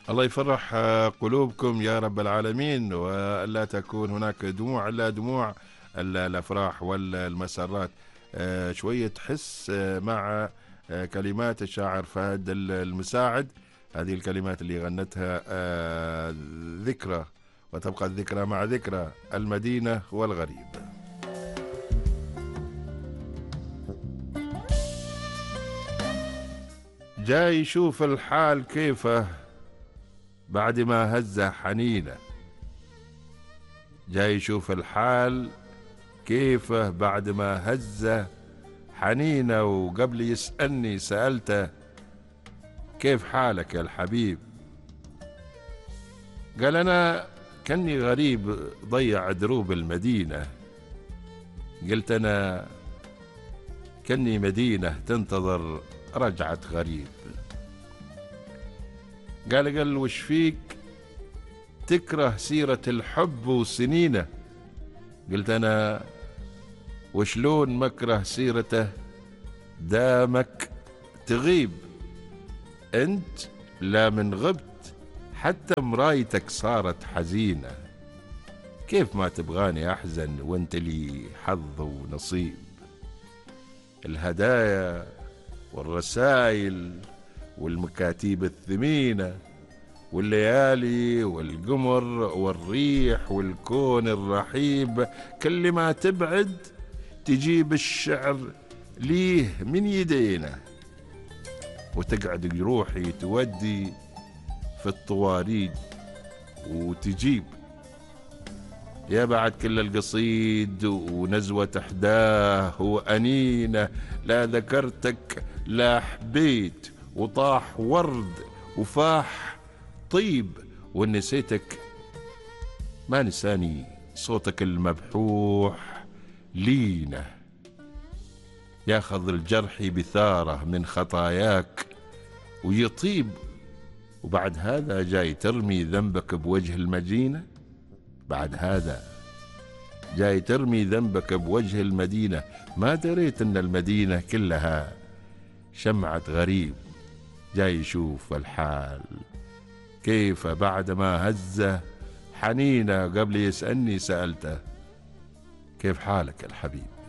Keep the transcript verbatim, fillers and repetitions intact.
الله يفرح آه، قلوبكم يا رب العالمين، وألا تكون هناك دموع إلا دموع ال- الأفراح والمسرات. آه، شوية حس آه، مع آه، كلمات الشاعر فهد ال- المساعد. هذه الكلمات اللي غنتها آه، ذكرى، وتبقى الذكرى مع ذكرى المدينة والغريب. جاي يشوف الحال كيفه بعد ما هزه حنينه. جاي يشوف الحال كيفه بعد ما هزه حنينه، وقبل يسألني سألته كيف حالك يا الحبيب. قال أنا كني غريب ضيع دروب المدينة. قلت أنا كني مدينة تنتظر رجعة غريب. قال قال وش فيك تكره سيرة الحب وسنينه. قلت أنا وشلون مكره سيرته دامك تغيب. أنت لا من غبت حتى مرايتك صارت حزينة. كيف ما تبغاني أحزن وانت لي حظ ونصيب. الهدايا والرسائل والمكاتيب الثمينة والليالي والقمر والريح والكون الرحيب، كل ما تبعد تجيب الشعر ليه من يدينا، وتقعد روحي تودي في الطواريد وتجيب. يا بعد كل القصيد ونزوة أحداه وأنينة، لا ذكرتك لا حبيت وطاح ورد وفاح طيب، ونسيتك ما نساني صوتك المبحوح لينه. ياخذ الجرح بثاره من خطاياك ويطيب، وبعد هذا جاي ترمي ذنبك بوجه المدينة. بعد هذا جاي ترمي ذنبك بوجه المدينة. ما دريت ان المدينة كلها شمعة غريب جاي يشوف الحال كيف بعد ما هزه حنينه. قبل يسألني سألته كيف حالك الحبيب.